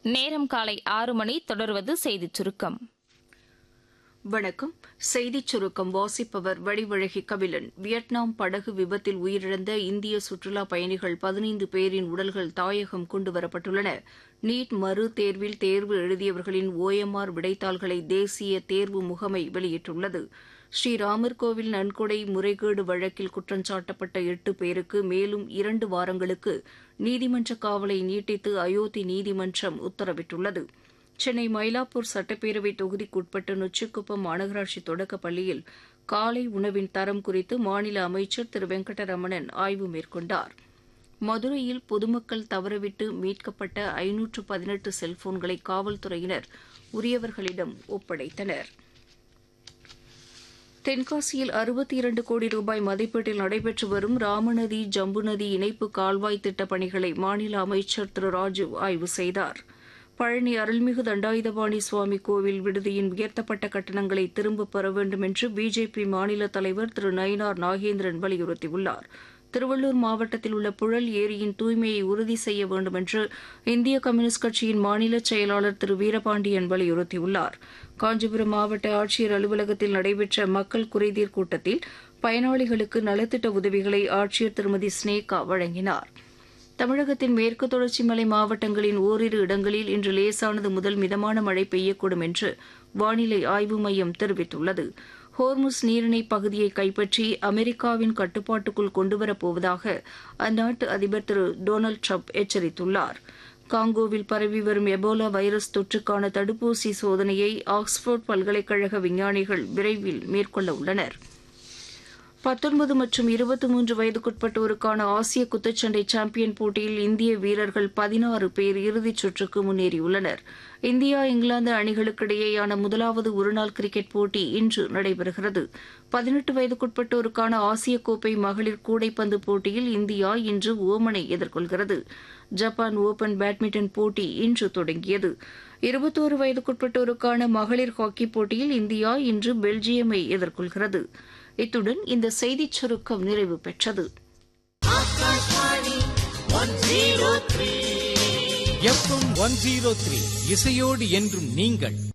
நேரம் காலை 6 மணி. தொடர்வது செய்திச் சுருக்கம். வணக்கம். செய்திச் சுருக்கம் வாசிப்பவர் வடிவழகி கபிலன். வியட்நாம் படகு விபத்தில் உயிரிழந்த இந்திய சுற்றுலாப் பயணிகள் 15 பேரின் உடல்கள் தாயகம் கொண்டுவரப்பட்டுள்ளன. நீட் மறு தேர்வில் தேர்வு எழுதியவர்களின் OMR விடைத்தாள்களை தேசிய தேர்வு முகமை வெளியிட்டுள்ளது. ஸ்ரீராமர் கோவில் நன்கொடை முறைகேடு வழக்கில் குற்றஞ்சாட்டப்பட்ட 8 பேருக்கு மேலும் 2 வாரங்களுக்கு நீதிமன்ற காவலை நீட்டித்து அயோத்தி நீதிமன்றம் உத்தரவிட்டுள்ளது. சென்னை மயிலாப்பூர் சட்டப்பேரவை தொகுதிக்குட்பட்ட நொச்சிக்குப்பம் மாநகராட்சி தொடக்கப் பள்ளியில் காலை உணவின் தரம் குறித்து மாநில அமைச்சர் திரு வெங்கடரமணன் ஆய்வு மேற்கொண்டார். மதுரையில் பொதுமக்கள் தவறவிட்டு மீட்கப்பட்ட 518 செல்போன்களை காவல்துறையினர் உரியவர்களிடம் ஒப்படைத்தனர். தென்காசியில் 62 கோடி ரூபாய் மதிப்பீட்டில் நடைபெற்று வரும் ராமநதி ஜம்பு நதி இணைப்பு கால்வாய் திட்டப் பணிகளை மாநில அமைச்சர் திரு ராஜு ஆய்வு செய்தார். பழனி அருள்மிகு தண்டாயுதபாணி சுவாமி கோவில் விடுதியின் உயர்த்தப்பட்ட கட்டணங்களை திரும்பப் பெற வேண்டும் என்று பிஜேபி மாநில தலைவர் திரு நயினார் நாகேந்திரன் வலியுறுத்தியுள்ளார். திருவள்ளூர் மாவட்டத்தில் உள்ள புழல் ஏரியின் தூய்மையை உறுதி செய்ய வேண்டும் என்று இந்திய கம்யூனிஸ்ட் கட்சியின் மாநில செயலாளர் திரு வீரபாண்டியன் வலியுறுத்தியுள்ளார். காஞ்சிபுரம் மாவட்ட ஆட்சியர் அலுவலகத்தில் நடைபெற்ற மக்கள் குறைதீர் கூட்டத்தில் பயனாளிகளுக்கு நலத்திட்ட உதவிகளை ஆட்சியர் திருமதி ஸ்னேகா வழங்கினார். தமிழகத்தின் மேற்கு தொடர்ச்சி மலை மாவட்டங்களின் ஓரிரு இடங்களில் இன்று லேசானது முதல் மிதமான மழை பெய்யக்கூடும் என்று வானிலை ஆய்வு மையம் தெரிவித்துள்ளது. ஹோர்முஸ் நீரிணை பகுதியை கைப்பற்றி அமெரிக்காவின் கட்டுப்பாட்டுக்குள் கொண்டுவரப்போவதாக அந்நாட்டு அதிபர் திரு டொனால்டு ட்ரம்ப் எச்சரித்துள்ளார். காங்கோவில் பரவி வரும் எபோலா வைரஸ் தொற்றுக்கான தடுப்பூசி சோதனையை ஆக்ஸ்போர்ட் பல்கலைக்கழக விஞ்ஞானிகள் விரைவில் மேற்கொள்ள உள்ளனர். 19 மற்றும் 23 வயதுக்குட்பட்டோருக்கான ஆசிய குத்துச்சண்டை சாம்பியன் போட்டியில் இந்திய வீரர்கள் 16 பேர் இறுதிச் சுற்றுக்கு முன்னேறியுள்ளனர். இந்தியா இங்கிலாந்து அணிகளுக்கிடையேயான முதலாவது ஒருநாள் கிரிக்கெட் போட்டி இன்று நடைபெறுகிறது. 18 வயதுக்குட்பட்டோருக்கான ஆசிய கோப்பை மகளிர் கூடைப்பந்து போட்டியில் இந்தியா இன்று ஓமனை எதிர்கொள்கிறது. ஜப்பான் ஓபன் பேட்மிண்டன் போட்டி இன்று தொடங்கியது. 21 வயதுக்குட்பட்டோருக்கான மகளிர் ஹாக்கி போட்டியில் இந்தியா இன்று பெல்ஜியமை எதிர்கொள்கிறது. இத்துடன் இந்த செய்திச் சுருக்கம் நிறைவு பெற்றது. FM 103 இசையோடு என்றும் நீங்கள்